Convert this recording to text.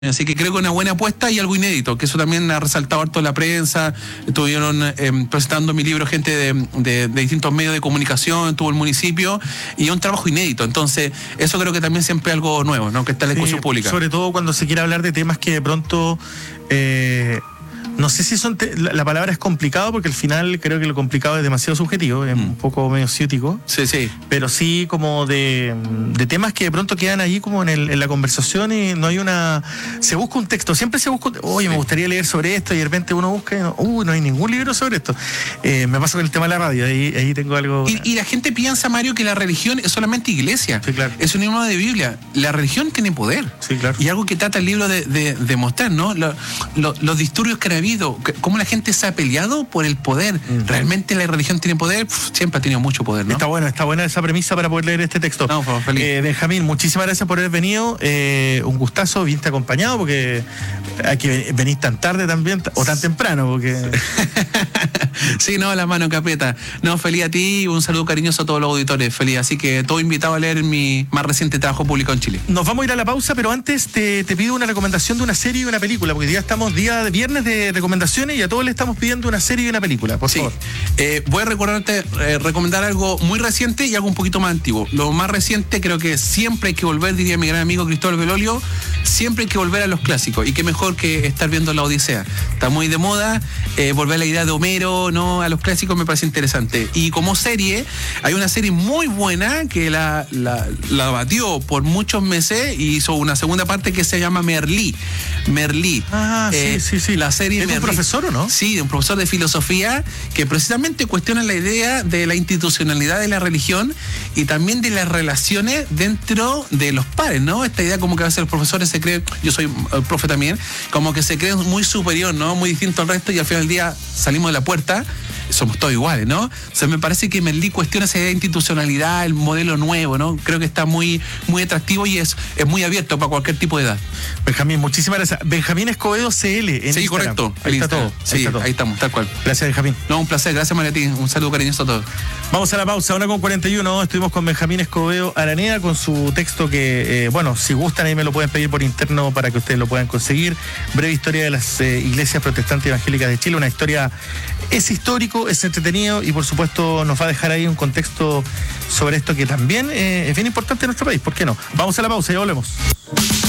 Así que creo que una buena apuesta y algo inédito, que eso también ha resaltado harto la prensa. Estuvieron presentando mi libro gente de distintos medios de comunicación, tuvo el municipio, y es un trabajo inédito. Entonces, eso creo que también siempre es algo nuevo, ¿no? Que está en la discusión pública. Sobre todo cuando se quiere hablar de temas que de pronto... no sé si son... La palabra es complicado, porque al final creo que lo complicado es demasiado subjetivo, es un poco medio ciútico. Sí, sí. Pero sí como de temas que de pronto quedan ahí como en la conversación y no hay una... Se busca un texto, siempre se busca... Oye, me gustaría leer sobre esto, y de repente uno busca y no hay ningún libro sobre esto. Me pasa con el tema de la radio, ahí tengo algo... Y la gente piensa, Mario, que la religión es solamente iglesia. Sí, claro. Es un libro de Biblia. La religión tiene poder. Sí, claro. Y algo que trata el libro de mostrar, ¿no? Los disturbios que han habido, cómo la gente se ha peleado por el poder. ¿Realmente la religión tiene poder? Siempre ha tenido mucho poder, ¿no? Está buena esa premisa para poder leer este texto. No, feliz. Benjamín, muchísimas gracias por haber venido. Un gustazo, viniste acompañado, porque hay que venir tan tarde también, o tan temprano, porque... Sí, no, la mano capeta. No, feliz a ti y un saludo cariñoso a todos los auditores. Feliz. Así que todo invitado a leer mi más reciente trabajo publicado en Chile. Nos vamos a ir a la pausa, pero antes te pido una recomendación de una serie y una película, porque ya estamos día de viernes de recomendaciones y a todos le estamos pidiendo una serie y una película, por favor. Voy a recomendar algo muy reciente y algo un poquito más antiguo. Lo más reciente, creo que siempre hay que volver, diría mi gran amigo Cristóbal Belolio, siempre hay que volver a los clásicos. Y qué mejor que estar viendo La Odisea. Está muy de moda, volver a la idea de Homero, ¿no? A los clásicos me parece interesante. Y como serie, hay una serie muy buena que la batió por muchos meses y hizo una segunda parte que se llama Merlí. Sí. La serie ¿Es de un profesor o no? Sí, de un profesor de filosofía que precisamente cuestiona la idea de la institucionalidad de la religión y también de las relaciones dentro de los pares, ¿no? Esta idea como que a veces los profesores se creen, yo soy profe también, como que se creen muy superior, ¿no? Muy distinto al resto, y al final del día salimos de la puerta, somos todos iguales, ¿no? O sea, me parece que Merlí cuestiona esa idea de institucionalidad, el modelo nuevo, ¿no? Creo que está muy, muy atractivo y es muy abierto para cualquier tipo de edad. Benjamín, muchísimas gracias. Benjamín Escobedo CL en Sí, Instagram. correcto. Ahí está todo. Sí, ahí estamos, tal cual. Gracias, Benjamín. No, un placer. Gracias, Mariatín. Un saludo cariñoso a todos. Vamos a la pausa, 1:41. Estuvimos con Benjamín Escobedo Araneda con su texto que, si gustan, ahí me lo pueden pedir por interno para que ustedes lo puedan conseguir. Breve historia de las iglesias protestantes evangélicas de Chile. Una historia, es histórico, es entretenido y por supuesto nos va a dejar ahí un contexto sobre esto que también es bien importante en nuestro país. ¿Por qué no? Vamos a la pausa y ya volvemos.